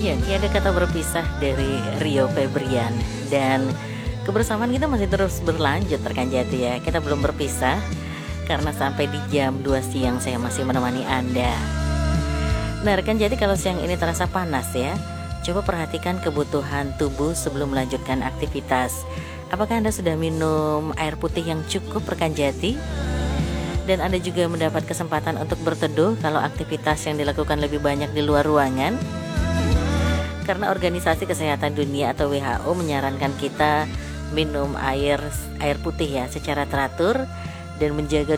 Ya, tiada kata berpisah dari Rio Febrian. Dan kebersamaan kita masih terus berlanjut rekan Jati ya. Kita belum berpisah karena sampai di jam 2 siang saya masih menemani Anda. Nah rekan Jati, kalau siang ini terasa panas ya, coba perhatikan kebutuhan tubuh sebelum melanjutkan aktivitas. Apakah Anda sudah minum air putih yang cukup rekan Jati? Dan Anda juga mendapat kesempatan untuk berteduh kalau aktivitas yang dilakukan lebih banyak di luar ruangan? Karena Organisasi Kesehatan Dunia atau WHO menyarankan kita minum air putih ya secara teratur dan menjaga